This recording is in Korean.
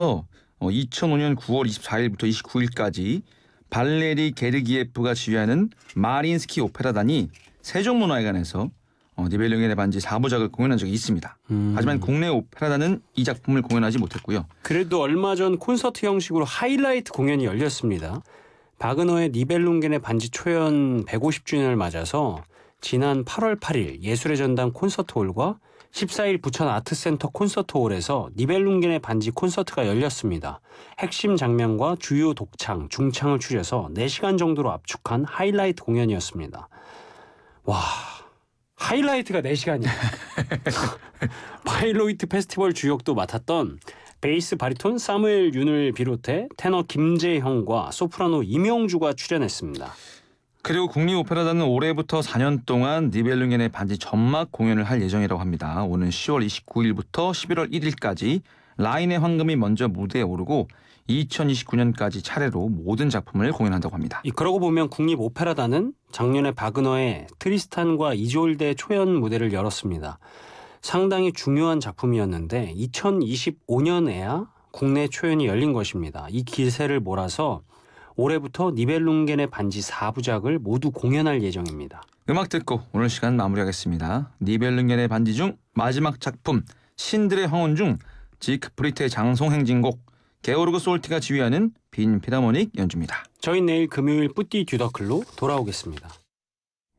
2005년 9월 24일부터 29일까지 발레리 게르기예프가 지휘하는 마린스키 오페라단이 세종문화회관에서 니벨룽겐의 반지 4부작을 공연한 적이 있습니다. 하지만 국내 오페라단은 이 작품을 공연하지 못했고요. 그래도 얼마 전 콘서트 형식으로 하이라이트 공연이 열렸습니다. 바그너의 니벨룽겐의 반지 초연 150주년을 맞아서 지난 8월 8일 예술의 전당 콘서트홀과 14일 부천 아트센터 콘서트홀에서 니벨룽겐의 반지 콘서트가 열렸습니다. 핵심 장면과 주요 독창, 중창을 추려서 4시간 정도로 압축한 하이라이트 공연이었습니다. 와, 하이라이트가 4시간이야. 바이로이트 페스티벌 주역도 맡았던 베이스 바리톤 사무엘 윤을 비롯해 테너 김재형과 소프라노 임영주가 출연했습니다. 그리고 국립오페라단은 올해부터 4년 동안 니벨룽겐의 반지 전막 공연을 할 예정이라고 합니다. 오는 10월 29일부터 11월 1일까지 라인의 황금이 먼저 무대에 오르고 2029년까지 차례로 모든 작품을 공연한다고 합니다. 그러고 보면 국립오페라단은 작년에 바그너의 트리스탄과 이졸데 초연 무대를 열었습니다. 상당히 중요한 작품이었는데 2025년에야 국내 초연이 열린 것입니다. 이 기세를 몰아서 올해부터 니벨룽겐의 반지 4부작을 모두 공연할 예정입니다. 음악 듣고 오늘 시간 마무리하겠습니다. 니벨룽겐의 반지 중 마지막 작품 신들의 황혼 중 지크프리트의 장송행진곡 게오르그 솔티가 지휘하는 빈 필하모닉 연주입니다. 저희 내일 금요일 뿌띠 듀더클로 돌아오겠습니다.